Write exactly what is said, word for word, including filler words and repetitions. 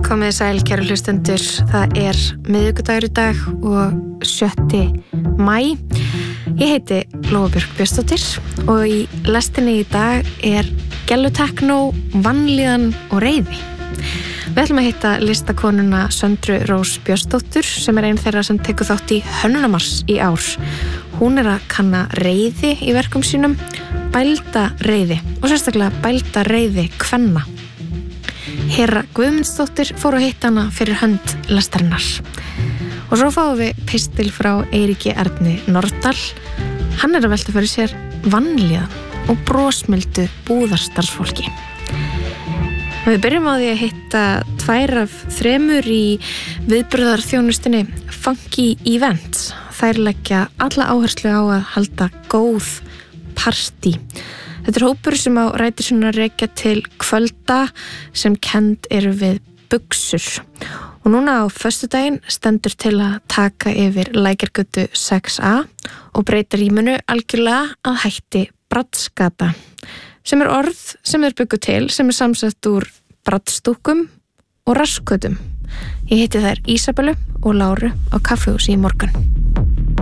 Komið sæl, kæru hlustendur. Það er miðvikudagur í dag og sjötti maí. Ég heiti Lóa Björk Björnsdóttir og í lestinni í dag er gelluteknó, vanlíðan og reiði. Við ætlum að hitta listakonuna Söndru Rós Björnsdóttur sem er ein þeirra sem tekur þátt í Hönnunarmars í ár. Hún er að kanna reiði í verkum sínum, bælda reiði og sérstaklega bælda reiði kvenna. Hera Guðmundsdóttir fór að hitta hana fyrir hönd lestarinnar. Og svo fáum við pistil frá Eiríki Erni Norðdal. Hann er að velta fyrir sér vanlíðan og brosmildu búðarstarfsfólki. Við byrjum á því að hitta tvær af þremur í viðburðarþjónustunni Funky Events. Þær leggja alla áherslu á að halda góð partí. Þetta er hópur sem á rætur svona rekja til kvölda sem kennd eru við buxur. Og núna á föstudaginn stendur til að taka yfir Lækjargötu sex A og breyta rýminu algjörlega að hætti Brattsgata, sem er orð sem er bygguð til, sem er samsett úr braddstúkum og rasskötum. Ég hitti þær Ísabellu og Láru á kaffihúsi í morgun.